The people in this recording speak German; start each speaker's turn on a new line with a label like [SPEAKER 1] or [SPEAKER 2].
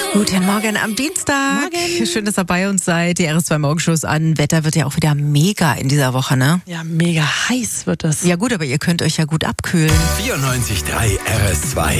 [SPEAKER 1] Guten Morgen am Dienstag.
[SPEAKER 2] Morgen.
[SPEAKER 1] Schön, dass ihr bei uns seid. Die RS2 Morgenshows an. Wetter wird ja auch wieder mega in dieser Woche, ne?
[SPEAKER 2] Ja, mega heiß wird das.
[SPEAKER 1] Ja gut, aber ihr könnt euch ja gut abkühlen.
[SPEAKER 3] 94.3 RS2.